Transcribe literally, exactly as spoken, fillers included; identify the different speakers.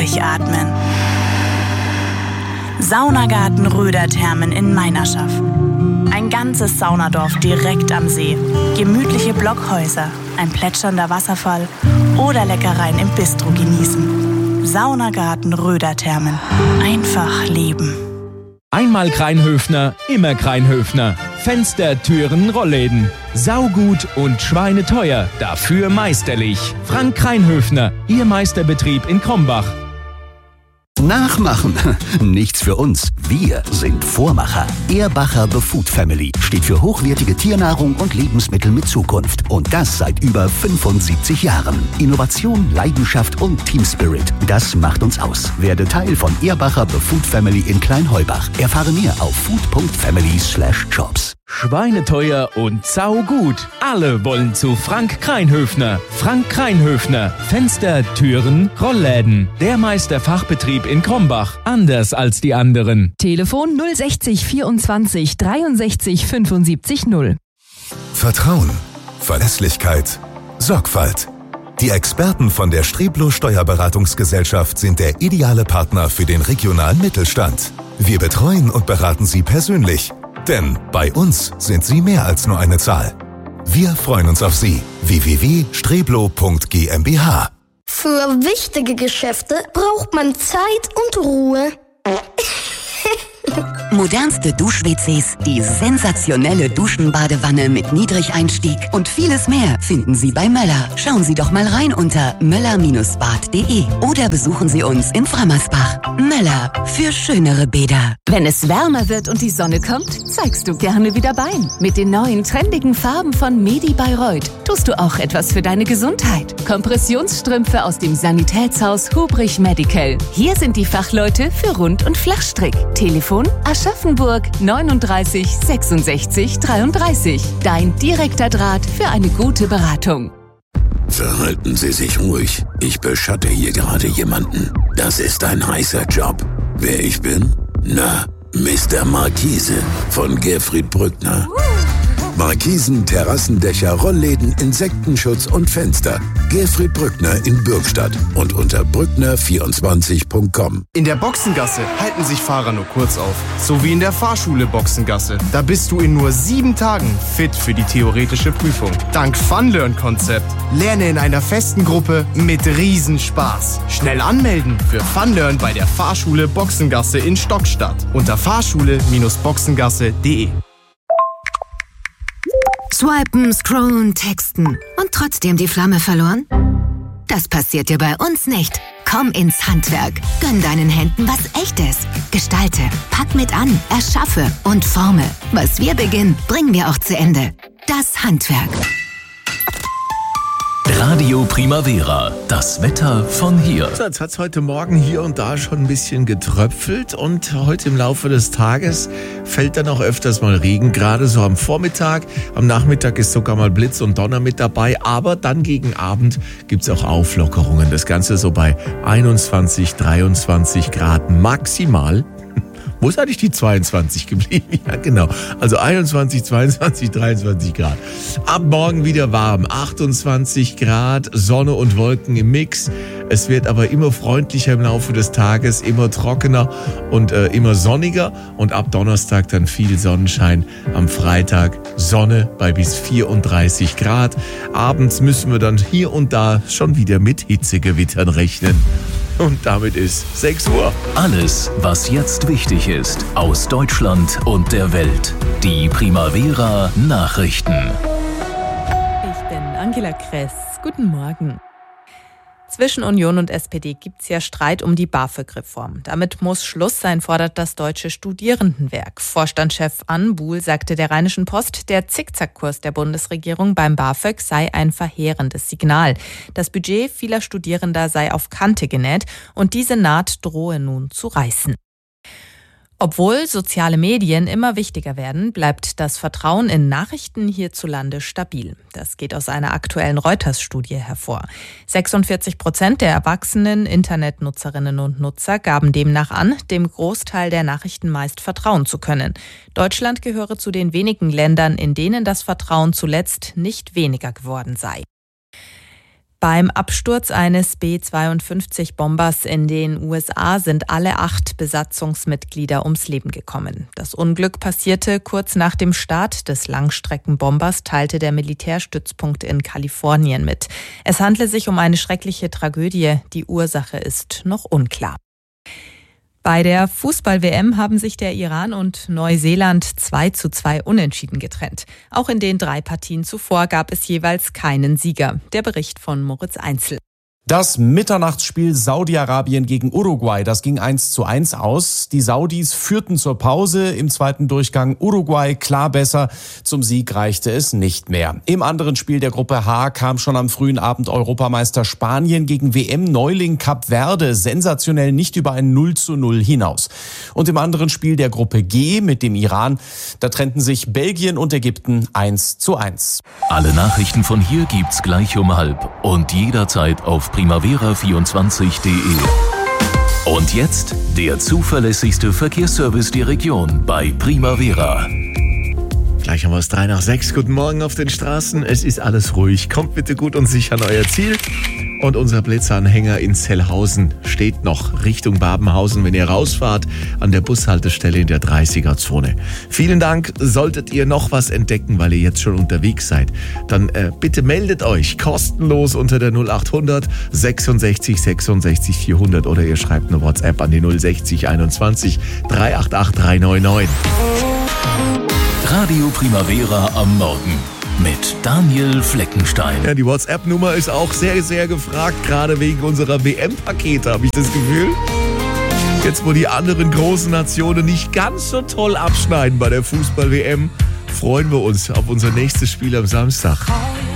Speaker 1: Durchatmen. Saunagarten Röderthermen in Meinerschaff. Ein ganzes Saunadorf direkt am See. Gemütliche Blockhäuser, ein plätschernder Wasserfall oder Leckereien im Bistro genießen. Saunagarten Röderthermen. Einfach leben.
Speaker 2: Einmal Kreinhöfner, immer Kreinhöfner. Fenster, Türen, Rollläden. Saugut und schweineteuer, dafür meisterlich. Frank Kreinhöfner, Ihr Meisterbetrieb in Krombach.
Speaker 3: Nachmachen. Nichts für uns. Wir sind Vormacher. Ehrbacher The Food Family steht für hochwertige Tiernahrung und Lebensmittel mit Zukunft. Und das seit über fünfundsiebzig Jahren. Innovation, Leidenschaft und Team Spirit. Das macht uns aus. Werde Teil von Ehrbacher The Food Family in Kleinheubach. Erfahre mehr auf food punkt family slash shops.
Speaker 2: Schweineteuer und saugut. Alle wollen zu Frank Kreinhöfner. Frank Kreinhöfner. Fenster, Türen, Rollläden. Der Meisterfachbetrieb in Krombach. Anders als die anderen.
Speaker 4: Telefon null sechzig vierundzwanzig dreiundsechzig fünfundsiebzig null.
Speaker 5: Vertrauen, Verlässlichkeit, Sorgfalt. Die Experten von der Streblo Steuerberatungsgesellschaft sind der ideale Partner für den regionalen Mittelstand. Wir betreuen und beraten Sie persönlich. Denn bei uns sind Sie mehr als nur eine Zahl. Wir freuen uns auf Sie. w w w punkt streblo punkt g m b h.
Speaker 6: Für wichtige Geschäfte braucht man Zeit und Ruhe.
Speaker 7: Modernste Dusch-W Cs, die sensationelle Duschenbadewanne mit Niedrigeinstieg und vieles mehr finden Sie bei Möller. Schauen Sie doch mal rein unter möller Bindestrich bad punkt de oder besuchen Sie uns in Frammersbach. Möller, für schönere Bäder.
Speaker 4: Wenn es wärmer wird und die Sonne kommt, zeigst du gerne wieder Bein. Mit den neuen trendigen Farben von Medi Bayreuth tust du auch etwas für deine Gesundheit. Kompressionsstrümpfe aus dem Sanitätshaus Hubrich Medical. Hier sind die Fachleute für Rund- und Flachstrick. Telefon Aschaffenburg neununddreißig sechsundsechzig dreiunddreißig. Dein direkter Draht für eine gute Beratung.
Speaker 8: Verhalten Sie sich ruhig. Ich beschatte hier gerade jemanden. Das ist ein heißer Job. Wer ich bin? Na, Mister Markise von Gerfried Brückner. Markisen, Terrassendächer, Rollläden, Insektenschutz und Fenster. Gerfried Brückner in Bürgstadt und unter brückner vierundzwanzig punkt com.
Speaker 9: In der Boxengasse halten sich Fahrer nur kurz auf. So wie in der Fahrschule Boxengasse. Da bist du in nur sieben Tagen fit für die theoretische Prüfung. Dank Funlearn-Konzept. Lerne in einer festen Gruppe mit Riesenspaß. Schnell anmelden für Funlearn bei der Fahrschule Boxengasse in Stockstadt. Unter fahrschule Boxengasse punkt de.
Speaker 10: Swipen, scrollen, texten und trotzdem die Flamme verloren? Das passiert dir bei uns nicht. Komm ins Handwerk. Gönn deinen Händen was Echtes. Gestalte, pack mit an, erschaffe und forme. Was wir beginnen, bringen wir auch zu Ende. Das Handwerk.
Speaker 11: Radio Primavera, das Wetter von hier.
Speaker 12: So, jetzt hat es heute Morgen hier und da schon ein bisschen getröpfelt und heute im Laufe des Tages fällt dann auch öfters mal Regen, gerade so am Vormittag. Am Nachmittag ist sogar mal Blitz und Donner mit dabei, aber dann gegen Abend gibt es auch Auflockerungen. Das Ganze so bei einundzwanzig, dreiundzwanzig Grad maximal. Wo ist eigentlich die zweiundzwanzig geblieben? Ja, genau. Also einundzwanzig, zweiundzwanzig, dreiundzwanzig Grad. Ab morgen wieder warm. achtundzwanzig Grad, Sonne und Wolken im Mix. Es wird aber immer freundlicher im Laufe des Tages, immer trockener und äh, immer sonniger. Und ab Donnerstag dann viel Sonnenschein. Am Freitag Sonne bei bis vierunddreißig Grad. Abends müssen wir dann hier und da schon wieder mit Hitzegewittern rechnen. Und damit ist sechs Uhr.
Speaker 11: Alles, was jetzt wichtig ist, aus Deutschland und der Welt. Die Primavera Nachrichten.
Speaker 13: Ich bin Angela Kress. Guten Morgen. Zwischen Union und S P D gibt es ja Streit um die BAföG-Reform. Damit muss Schluss sein, fordert das Deutsche Studierendenwerk. Vorstandschef Ann Buhl sagte der Rheinischen Post, der Zickzackkurs der Bundesregierung beim BAföG sei ein verheerendes Signal. Das Budget vieler Studierender sei auf Kante genäht und diese Naht drohe nun zu reißen. Obwohl soziale Medien immer wichtiger werden, bleibt das Vertrauen in Nachrichten hierzulande stabil. Das geht aus einer aktuellen Reuters-Studie hervor. sechsundvierzig Prozent der erwachsenen Internetnutzerinnen und Nutzer gaben demnach an, dem Großteil der Nachrichten meist vertrauen zu können. Deutschland gehöre zu den wenigen Ländern, in denen das Vertrauen zuletzt nicht weniger geworden sei. Beim Absturz eines B zweiundfünfzig Bombers in den U S A sind alle acht Besatzungsmitglieder ums Leben gekommen. Das Unglück passierte kurz nach dem Start des Langstreckenbombers, teilte der Militärstützpunkt in Kalifornien mit. Es handle sich um eine schreckliche Tragödie. Die Ursache ist noch unklar. Bei der Fußball-W M haben sich der Iran und Neuseeland zwei zu zwei unentschieden getrennt. Auch in den drei Partien zuvor gab es jeweils keinen Sieger. Der Bericht von Moritz Einzel.
Speaker 14: Das Mitternachtsspiel Saudi-Arabien gegen Uruguay, das ging eins zu eins aus. Die Saudis führten zur Pause, im zweiten Durchgang Uruguay klar besser. Zum Sieg reichte es nicht mehr. Im anderen Spiel der Gruppe H kam schon am frühen Abend Europameister Spanien gegen W M-Neuling Kap Verde sensationell nicht über ein null zu null hinaus. Und im anderen Spiel der Gruppe G mit dem Iran, da trennten sich Belgien und Ägypten eins zu eins.
Speaker 11: Alle Nachrichten von hier gibt's gleich um halb und jederzeit auf primavera vierundzwanzig punkt de. Und jetzt der zuverlässigste Verkehrsservice der Region bei Primavera.
Speaker 12: Gleich haben wir es drei nach sechs. Guten Morgen auf den Straßen. Es ist alles ruhig. Kommt bitte gut und sicher an euer Ziel. Und unser Blitzanhänger in Zellhausen steht noch Richtung Babenhausen, wenn ihr rausfahrt, an der Bushaltestelle in der dreißiger-Zone. Vielen Dank. Solltet ihr noch was entdecken, weil ihr jetzt schon unterwegs seid, dann äh, bitte meldet euch kostenlos unter der null achthundert sechsundsechzig sechsundsechzig vierhundert oder ihr schreibt eine WhatsApp an die null sechzig einundzwanzig dreihundertachtzig drei neun neun.
Speaker 11: Radio Primavera am Morgen mit Daniel Fleckenstein.
Speaker 12: Ja, die WhatsApp-Nummer ist auch sehr, sehr gefragt, gerade wegen unserer W M-Pakete, habe ich das Gefühl. Jetzt, wo die anderen großen Nationen nicht ganz so toll abschneiden bei der Fußball-W M, freuen wir uns auf unser nächstes Spiel am Samstag.